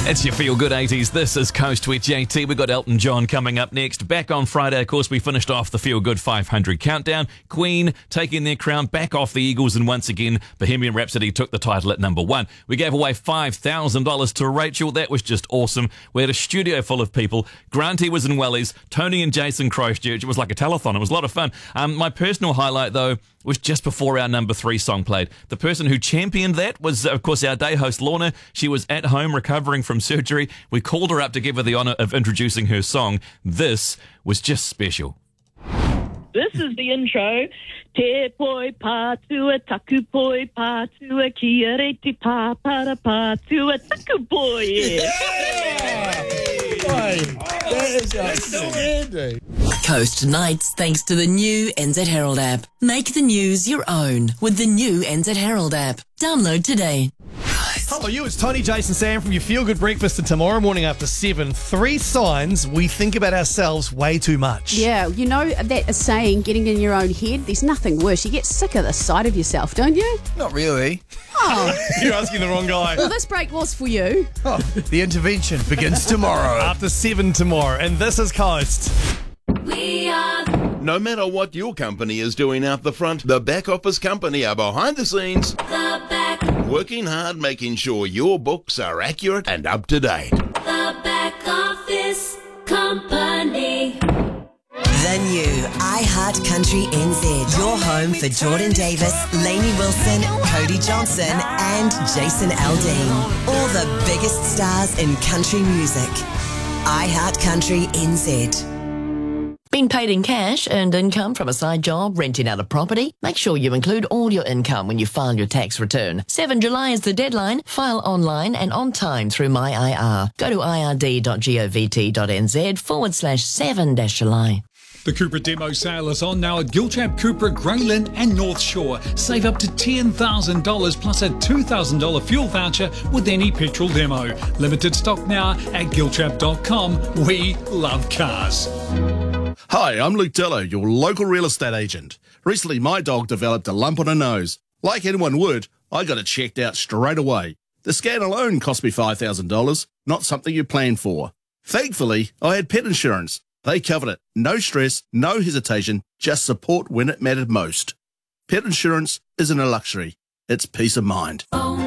It's your Feel Good 80s. This is Coast with JT. We've got Elton John coming up next. Back on Friday, of course, we finished off the Feel Good 500 countdown. Queen taking their crown back off the Eagles, and once again, Bohemian Rhapsody took the title at number 1. We gave away $5,000 to Rachel. That was just awesome. We had a studio full of people. Granty was in Wellies, Tony and Jason Christchurch. It was like a telethon. It was a lot of fun. My personal highlight, though, was just before our number 3 song played. The person who championed that was, of course, our day host, Lorna. She was at home recovering from surgery. We called her up to give her the honour of introducing her song. This was just special. This is the intro. Te poi pātua, taku poi pātua, kia reti pā para pātua, taku poi. That's so handy. Coast Nights, thanks to the new NZ Herald app. Make the news your own with the new NZ Herald app. Download today. Hello, you. It's Tony, Jason, Sam from your Feel Good Breakfast, and tomorrow morning after 7, 3 signs we think about ourselves way too much. Yeah, you know that saying, getting in your own head, there's nothing worse. You get sick of the sight of yourself, don't you? Not really. Oh, You're asking the wrong guy. well, this break was for you. The intervention begins tomorrow. After 7 tomorrow, and this is Coast. No matter what your company is doing out the front, the back office company are behind the scenes. Working hard, making sure your books are accurate and up to date. The Back Office Company. The new iHeart Country NZ. Your home for Jordan Davis, Lainey Wilson, Cody Johnson, and Jason Aldean. All the biggest stars in country music. iHeart Country NZ. Been paid in cash, earned income from a side job, renting out a property? Make sure you include all your income when you file your tax return. 7 July is the deadline. File online and on time through MyIR. Go to ird.govt.nz/7-July. The Cupra demo sale is on now at Gilchap, Cupra, Greyland and North Shore. Save up to $10,000 plus a $2,000 fuel voucher with any petrol demo. Limited stock now at gilchap.com. We love cars. Hi, I'm Luke Dello, your local real estate agent. Recently, my dog developed a lump on her nose. Like anyone would, I got it checked out straight away. The scan alone cost me $5,000, not something you plan for. Thankfully, I had pet insurance. They covered it. No stress, no hesitation, just support when it mattered most. Pet insurance isn't a luxury, it's peace of mind.